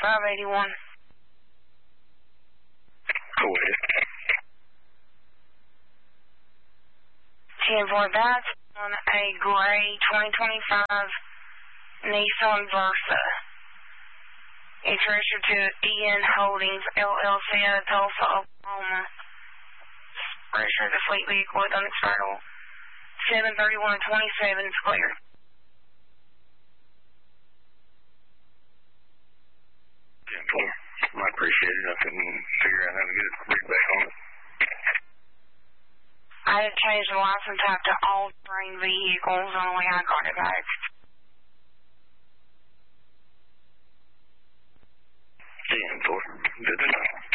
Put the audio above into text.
581. Go ahead. 10-4, that's on a gray 2025 Nissan Versa. It's registered to EN Holdings, LLC, out of Tulsa, Oklahoma. Registered the fleet vehicle with unexpired oil. 7/31/27 is clear. I appreciate it. I couldn't figure out how to get it read back on it. I had changed the license type to all-terrain vehicles. The only way I got it back.